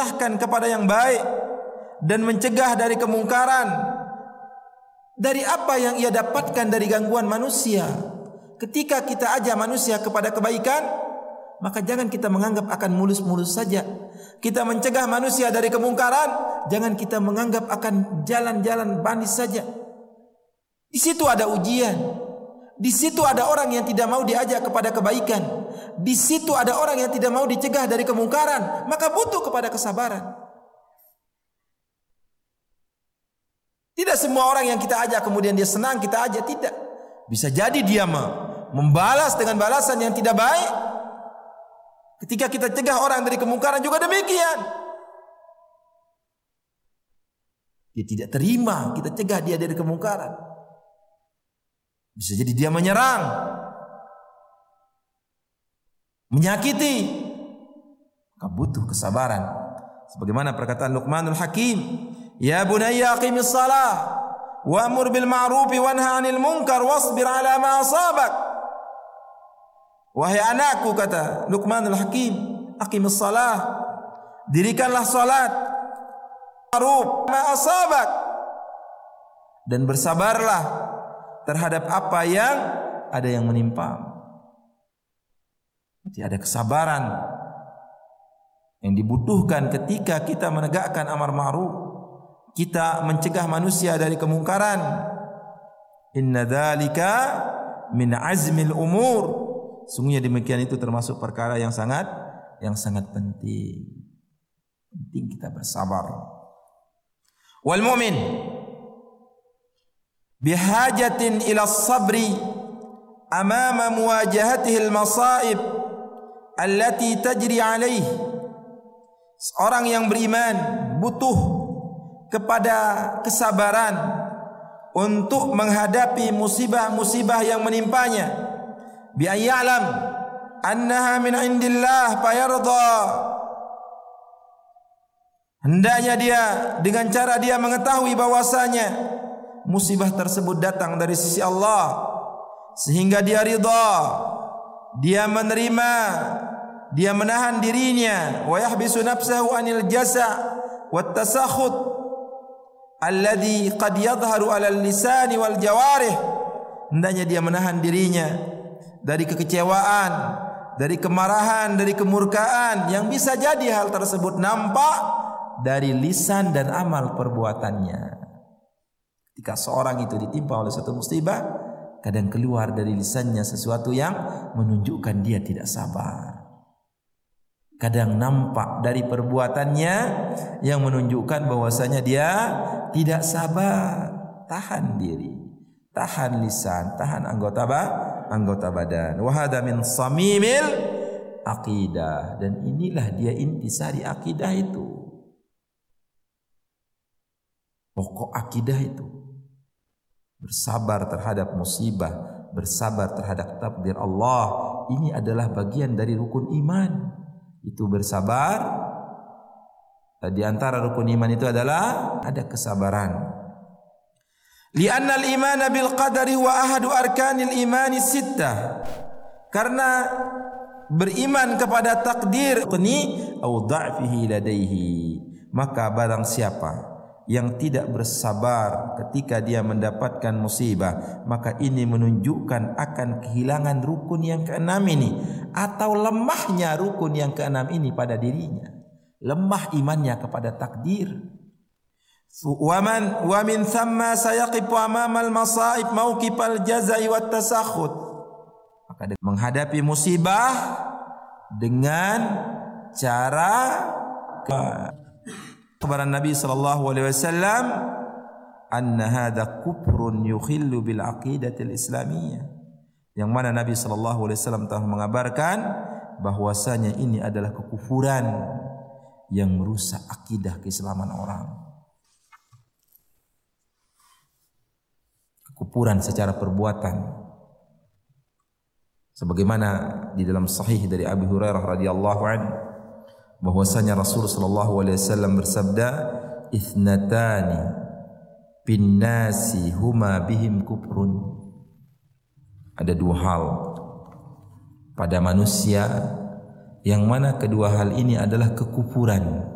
memerintahkan kepada yang baik dan mencegah dari kemungkaran. Dari apa yang ia dapatkan dari gangguan manusia? Ketika kita ajak manusia kepada kebaikan, maka jangan kita menganggap akan mulus-mulus saja. Kita mencegah manusia dari kemungkaran, jangan kita menganggap akan jalan-jalan manis saja. Di situ ada ujian. Di situ ada orang yang tidak mau diajak kepada kebaikan. Di situ ada orang yang tidak mau dicegah dari kemungkaran, maka butuh kepada kesabaran. Tidak semua orang yang kita ajak kemudian dia senang kita ajak, tidak. Bisa jadi dia membalas dengan balasan yang tidak baik. Ketika kita cegah orang dari kemungkaran juga demikian. Dia tidak terima kita cegah dia dari kemungkaran. Bisa jadi dia menyerang, menyakiti. Maka butuh kesabaran. Sebagaimana perkataan Luqmanul Hakim, "Ya bunayya aqimis shalah wa'mur bil ma'ruf wanha 'anil munkar wasbir 'ala ma asabak." Wahai anakku, kata Luqmanul Hakim, aqimis shalah, dirikanlah salat, ma'ruf ma asabak, dan bersabarlah terhadap apa yang ada yang menimpa. Jadi ada kesabaran yang dibutuhkan ketika kita menegakkan amar ma'ruf, kita mencegah manusia dari kemungkaran. Inna dzalika min azmil umur. Sungguhnya demikian itu termasuk perkara yang sangat penting. Penting kita bersabar. Wal mu'min bihajatin ila sabri amama muwajahatihi al-masaib allati tajri alaihi. Seorang yang beriman butuh kepada kesabaran untuk menghadapi musibah-musibah yang menimpanya. Bi ayyalam annaha min indillah fayarda. Hendaknya dia dengan cara dia mengetahui bahwasanya musibah tersebut datang dari sisi Allah, sehingga dia ridha, dia menerima, dia menahan dirinya, wa yahbisu nafsahu anil jasa' wat tasakhut alladhi qad yadhharu 'ala al-lisani wal jawarih. Hendaknya dia menahan dirinya dari kekecewaan, dari kemarahan, dari kemurkaan yang bisa jadi hal tersebut nampak dari lisan dan amal perbuatannya. Ketika seorang itu ditimpa oleh satu musibah, kadang keluar dari lisannya sesuatu yang menunjukkan dia tidak sabar. Kadang nampak dari perbuatannya yang menunjukkan bahwasanya dia tidak sabar. Tahan diri, tahan lisan, tahan anggota badan. Wa hada min samimil aqidah, dan inilah dia intisari akidah itu. Pokok akidah itu bersabar terhadap musibah, bersabar terhadap takdir Allah. Ini adalah bagian dari rukun iman. Itu bersabar. Di antara rukun iman itu adalah ada kesabaran. Li'anna al-iman bil qadari wa ahadu arkanil imani sittah. Karena beriman kepada takdir ini au dha'fihi ladaihi, maka barang siapa yang tidak bersabar ketika dia mendapatkan musibah, maka ini menunjukkan akan kehilangan rukun yang keenam ini, atau lemahnya rukun yang keenam ini pada dirinya. Lemah imannya kepada takdir. Wa min thamma sayaqifu amama al-masaib mauqifal jazai wat tasakhut. Maka menghadapi musibah dengan cara kabaran Nabi sallallahu alaihi wasallam anna hadza kufrun yukhillu bil aqidatil islamiyah, yang mana Nabi sallallahu alaihi wasallam telah mengabarkan bahwasanya ini adalah kekufuran yang merusak akidah keislaman orang. Kekufuran secara perbuatan, sebagaimana di dalam sahih dari Abu Hurairah radhiyallahu anhu bahwasanya Rasul sallallahu alaihi wasallam bersabda, "Ithnatani bin nasi huma bihim kufrun." Ada dua hal pada manusia yang mana kedua hal ini adalah kekufuran.